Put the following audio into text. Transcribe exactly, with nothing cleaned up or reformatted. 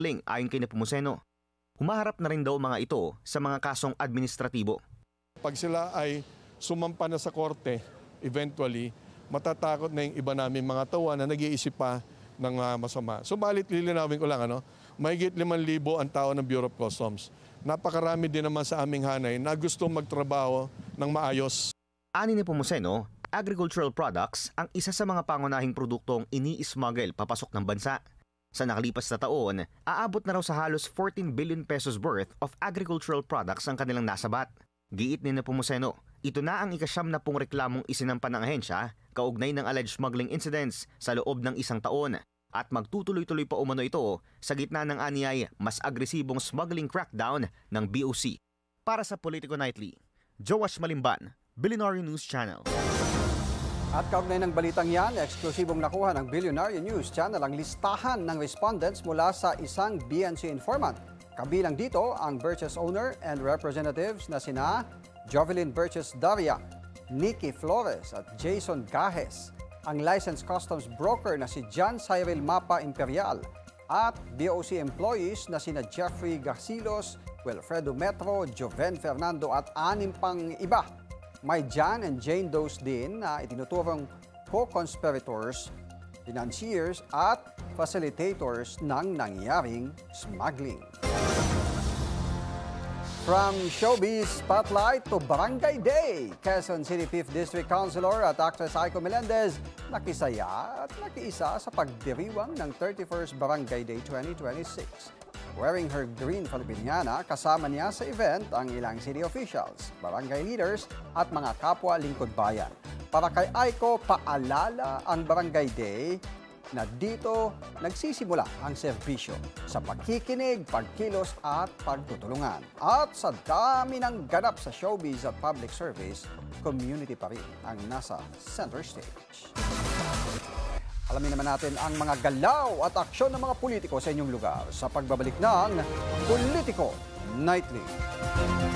smuggling ayon kay Nepomuceno. Humaharap na rin daw mga ito sa mga kasong administratibo. Pag sila ay sumampa na sa korte, eventually, matatakot na yung iba namin mga tawa na nag-iisip pa ng uh, masama. Subalit, lilinawin ko lang, ano, mahigit limang libo ang tao ng Bureau of Customs. Napakarami din naman sa aming hanay na gustong magtrabaho ng maayos. Ani ni Nepomuceno, agricultural products ang isa sa mga pangunahing produktong ini-smuggle papasok ng bansa. Sa nakalipas na taon, aabot na raw sa halos fourteen billion pesos worth of agricultural products ang kanilang nasabat. Giit ni Nepomuceno, ito na ang ikasyam na pong reklamong isinampa ng ahensya kaugnay ng alleged smuggling incidents sa loob ng isang taon at magtutuloy-tuloy pa umano ito sa gitna ng aniyay mas agresibong smuggling crackdown ng B O C. Para sa Politico Nightly, Joash Malimban, Billionaire News Channel. At kaugnay ng balitang yan, eksklusibong nakuha ng Billionaire News Channel ang listahan ng respondents mula sa isang B N C informant. Kabilang dito ang Birches owner and representatives na sina Jovelyn Birches Daria, Nikki Flores at Jason Gajes, ang licensed customs broker na si John Cyril Mapa Imperial at B O C employees na sina Jeffrey Garcilos, Wilfredo Metro, Joven Fernando at anim pang iba. May John and Jane Does din na itinuturong co-conspirators, financiers at facilitators ng nangyaring smuggling. From Showbiz Spotlight to Barangay Day, Quezon City fifth District Councilor at actress Aiko Melendez nakisaya at nakiisa sa pagdiriwang ng thirty-first Barangay Day twenty twenty-six. Wearing her green Filipiniana, kasama niya sa event ang ilang city officials, barangay leaders at mga kapwa lingkod bayan. Para kay Aiko, paalala ang Barangay Day na dito nagsisimula ang serbisyo sa pagkikinig, pagkilos at pagtutulungan. At sa dami ng ganap sa showbiz at public service, community pa rin ang nasa center stage. Alamin naman natin ang mga galaw at aksyon ng mga politiko sa inyong lugar sa pagbabalik ng Politico Nightly.